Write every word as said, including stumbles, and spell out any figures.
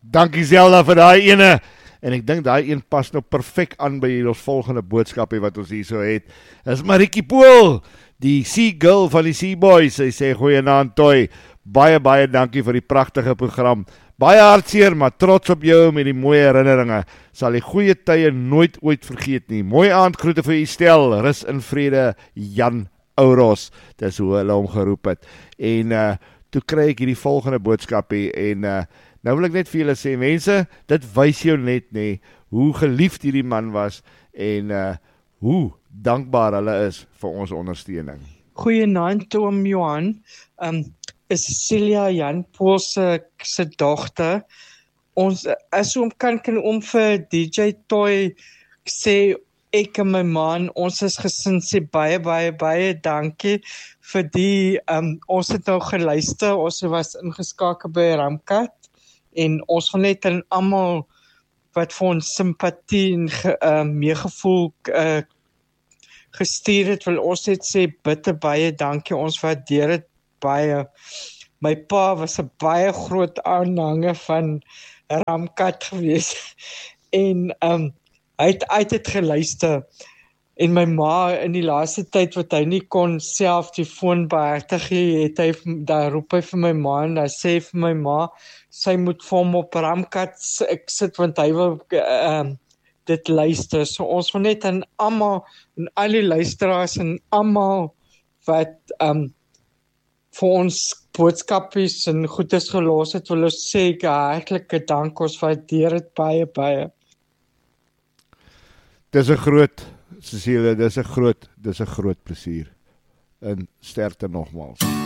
Dankie Zelda vir daai ene. En ek dink daai een pas nou perfek aan by ons volgende boodskap wat ons hier so het. Dis Marikie Pool, die Sea Girl van die Sea Boys. Sy sê goeienaand Toy. Baie baie dankie vir die pragtige program. Baie hartseer, maar trots op jou met die mooie herinneringe. Sal die goeie tye nooit ooit vergeet nie. Mooi aand, groete vir u stel. Rus in vrede, Jan Ouros. Dis hoe hulle hom geroep het. En uh, toe kry ek hierdie volgende boodskap hier en uh, nou wil ek net vir julle sê, mense, dit wys jou net nie hoe geliefd hierdie man was en uh, hoe dankbaar hulle is vir ons ondersteuning. Goeienaand oom Johan. Um, is Cecilia Jan Pool se se dogter. Ons as oom kan kan oom vir D J Toy sê ek en my man, ons is gesin sê baie baie baie dankie vir die um, ons het nou geluister, ons was ingeskakel by Ramkat en ons gaan net aan almal wat vir ons simpatie en ge, uh, meegevoel uh, gestuur het, wil ons net sê bitte baie dankie, ons waardeer dit baie. My pa was 'n baie groot aanhanger van Ramkat gewees en um, hy het uit het geluister en my ma in die laaste tyd wat hy nie kon self die foon behartig nie, het hy, daar roep hy vir my ma en hy sê vir my ma, sy moet vir hom op Ramkat ek sit want hy wil um, dit luister. So ons wil net aan almal en al die luisteraars en almal wat um, vir ons boodskapies en goedes gelos het, wil ons sê hartlike dank, ons waardeer dit baie baie. Dis 'n groot, Cecilia, dis 'n groot, dis 'n groot plesier. En sterkte nogmaals.